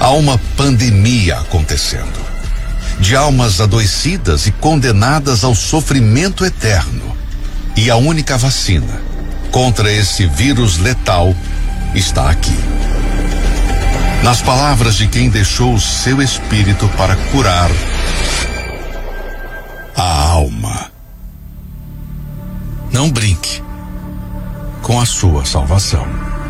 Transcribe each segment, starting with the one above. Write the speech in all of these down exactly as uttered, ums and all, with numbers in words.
Há uma pandemia acontecendo, de almas adoecidas e condenadas ao sofrimento eterno. E a única vacina contra esse vírus letal está aqui. Nas palavras de quem deixou o seu espírito para curar a alma. Não brinque com a sua salvação.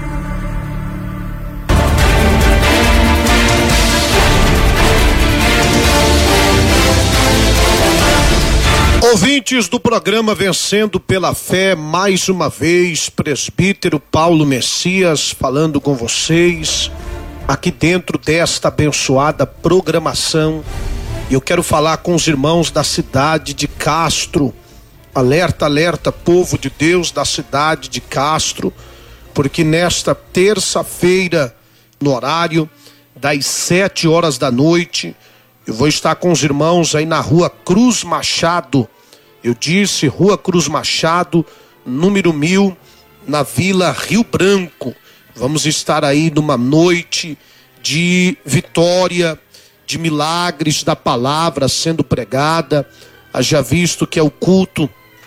Ouvintes do programa Vencendo pela Fé, mais uma vez, presbítero Paulo Messias falando com vocês, aqui dentro desta abençoada programação. Eu quero falar com os irmãos da cidade de Castro. Alerta, alerta, povo de Deus da cidade de Castro, porque nesta terça-feira, no horário das sete horas da noite, eu vou estar com os irmãos aí na rua Cruz Machado. Eu disse Rua Cruz Machado, número mil, na Vila Rio Branco. Vamos estar aí numa noite de vitória, de milagres da palavra sendo pregada. Haja visto que é o culto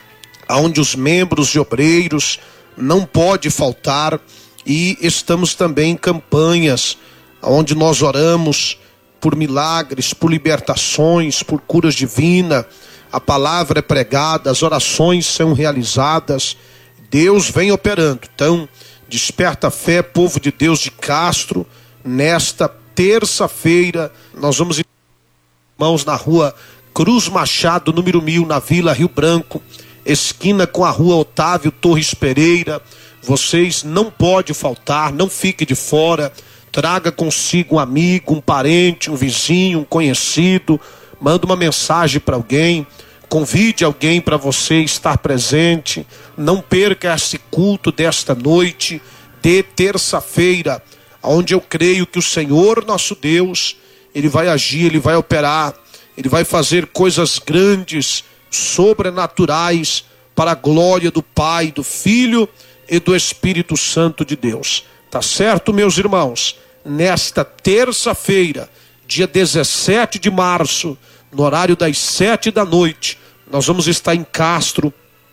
onde os membros e obreiros não pode faltar. E estamos também em campanhas onde nós oramos por milagres, por libertações, por curas divinas. A palavra é pregada, as orações são realizadas, Deus vem operando. Então, desperta a fé, povo de Deus de Castro. Nesta terça-feira, nós vamos, irmãos, na rua Cruz Machado, número mil, na Vila Rio Branco, esquina com a rua Otávio Torres Pereira. Vocês não podem faltar, não fiquem de fora. Traga consigo um amigo, um parente, um vizinho, um conhecido. Manda uma mensagem para alguém, convide alguém para você estar presente. Não perca esse culto desta noite de terça-feira, onde eu creio que o Senhor nosso Deus, Ele vai agir, Ele vai operar, Ele vai fazer coisas grandes, sobrenaturais, para a glória do Pai, do Filho e do Espírito Santo de Deus. Tá certo, meus irmãos? Nesta terça-feira, dia dezessete de março, no horário das sete da noite, nós vamos estar em Castro,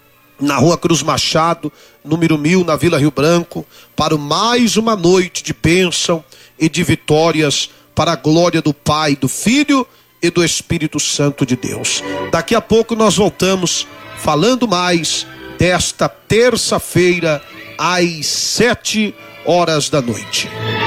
na rua Cruz Machado, número mil, na Vila Rio Branco, para mais uma noite de bênção e de vitórias para a glória do Pai, do Filho e do Espírito Santo de Deus. Daqui a pouco nós voltamos falando mais desta terça-feira às sete horas da noite.